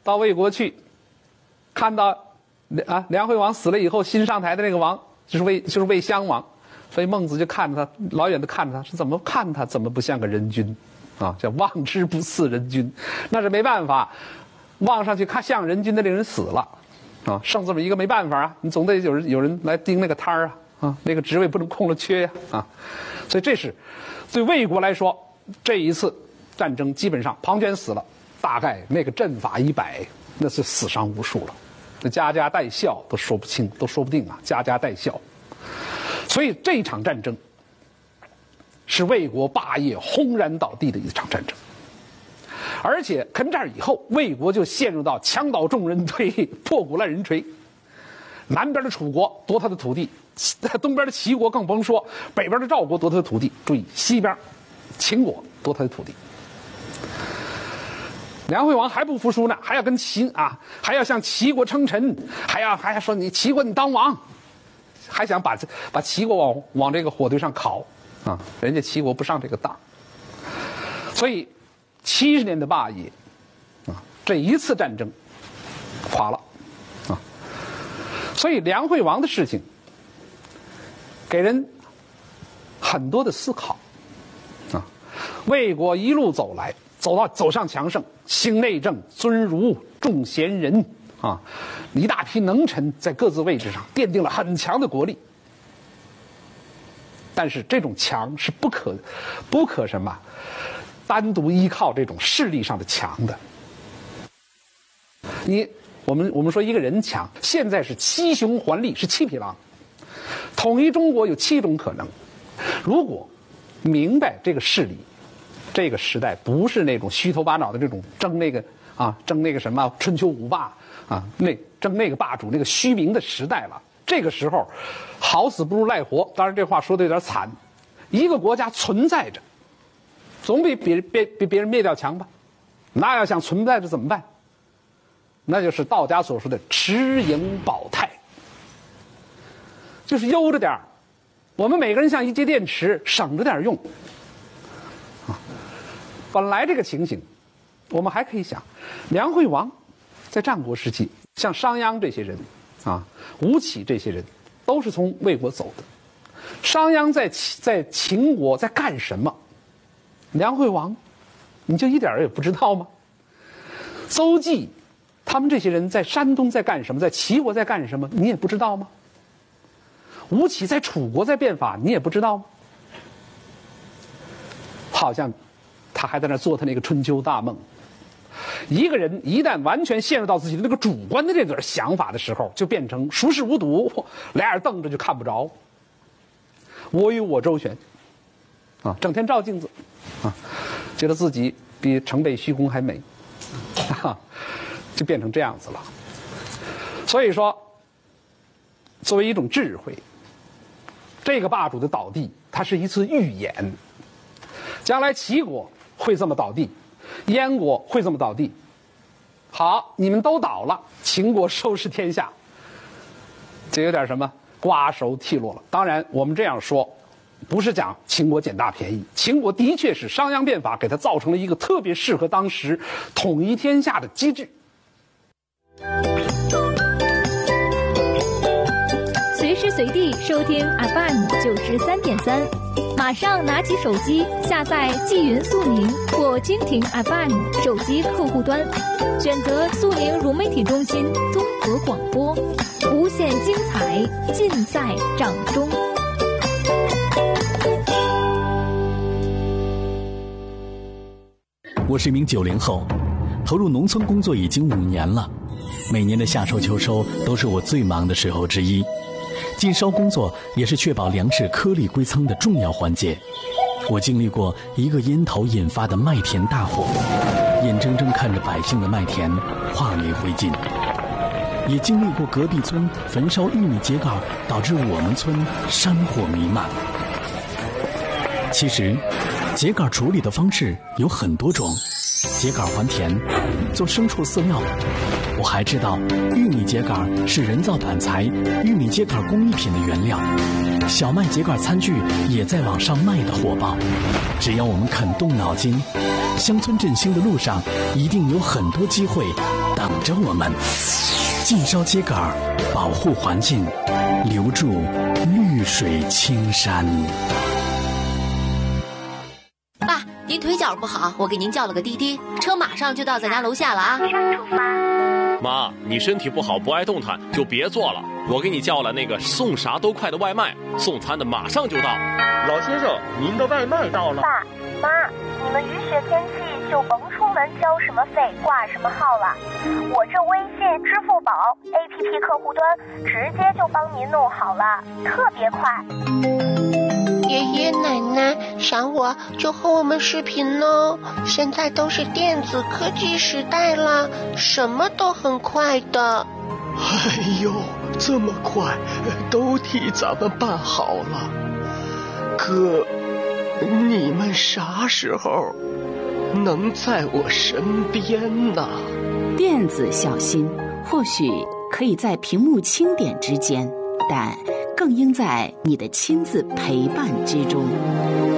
到魏国去，看到梁惠王死了以后，新上台的那个王就是魏襄王，所以孟子就看着他，老远的看着他，是怎么看他怎么不像个人君啊？叫望之不似人君，那是没办法，望上去看像人君的这个人死了啊，剩这么一个没办法啊，你总得有人来盯那个摊儿啊，那个职位不能空了缺呀啊，所以这是对魏国来说这一次战争基本上庞涓死了，大概那个阵法一摆，那是死伤无数了，那家家带孝都说不清，都说不定啊，家家带孝。所以这场战争是魏国霸业轰然倒地的一场战争，而且跟这儿以后，魏国就陷入到墙倒众人推，破鼓烂人锤。南边的楚国夺他的土地，东边的齐国更甭说，北边的赵国夺他的土地。注意，西边秦国夺他的土地。梁惠王还不服输呢，还要跟还要向齐国称臣，还要说你齐国你当王，还想把齐国往这个火堆上烤啊！人家齐国不上这个当，所以70年的霸业啊，这一次战争垮了啊！所以梁惠王的事情给人很多的思考啊。魏国一路走来，走上强盛，兴内政，尊儒，重贤人啊，一大批能臣在各自位置上奠定了很强的国力。但是这种强是不可什么单独依靠这种势力上的强的。我们说一个人强，现在是7雄还立，是7匹狼，统一中国有7种可能。如果明白这个势力，这个时代不是那种虚头巴脑的这种争那个什么春秋五霸啊，争那个霸主那个虚名的时代了。这个时候好死不如赖活，当然这话说的有点惨，一个国家存在着总比别人灭掉强吧。那要想存在着怎么办？那就是道家所说的持盈保泰，就是悠着点儿，我们每个人像一节电池，省着点用啊。本来这个情形我们还可以想，梁惠王在战国时期，像商鞅这些人啊，吴起这些人都是从魏国走的。商鞅在秦国在干什么？梁惠王你就一点也不知道吗？邹忌他们这些人在山东在干什么？在齐国在干什么？你也不知道吗？吴起在楚国在变法，你也不知道吗？好像他还在那做他那个春秋大梦。一个人一旦完全陷入到自己的那个主观的这点想法的时候，就变成熟视无睹，俩眼瞪着就看不着。我与我周旋啊，整天照镜子啊，觉得自己比城北虚宫还美啊，就变成这样子了。所以说，作为一种智慧，这个霸主的倒地，它是一次预演，将来齐国会这么倒地，燕国会这么倒地。好，你们都倒了，秦国收拾天下，这有点什么瓜熟蒂落了。当然我们这样说不是讲秦国捡大便宜，秦国的确是商鞅变法给他造成了一个特别适合当时统一天下的机制。 随时随地收听 FM93.3，马上拿起手机下载纪云速宁或蜻蜓 FM 手机客户端，选择速宁融媒体中心综合广播，无限精彩尽在掌中。 我是一名90后，投入农村工作已经5年了，每年的夏收秋收都是我最忙的时候之一。禁烧工作也是确保粮食颗粒归仓的重要环节。我经历过一个烟头引发的麦田大火，眼睁睁看着百姓的麦田化为灰烬，也经历过隔壁村焚烧玉米秸秆导致我们村山火弥漫。其实秸秆处理的方式有很多种，秸秆还田，做牲畜饲料。我还知道玉米秸秆是人造板材、玉米秸秆工艺品的原料，小麦秸秆餐具也在网上卖得火爆。只要我们肯动脑筋，乡村振兴的路上一定有很多机会等着我们。禁烧秸秆，保护环境，留住绿水青山。 爸，您腿脚不好，我给您叫了个滴滴，车马上就到咱家楼下了啊。 妈，你身体不好不爱动弹就别做了，我给你叫了那个送啥都快的外卖，送餐的马上就到。 老先生，您的外卖到了。 爸妈，你们雨雪天气就甭出门交什么费挂什么号了，我这微信支付宝 APP 客户端直接就帮您弄好了，特别快。 爷爷奶奶想我就和我们视频呢，现在都是电子科技时代了，什么都很快的。 哎呦，这么快都替咱们办好了，可你们啥时候能在我身边呢？ 电子孝心或许可以在屏幕轻点之间，但更应在你的亲自陪伴之中。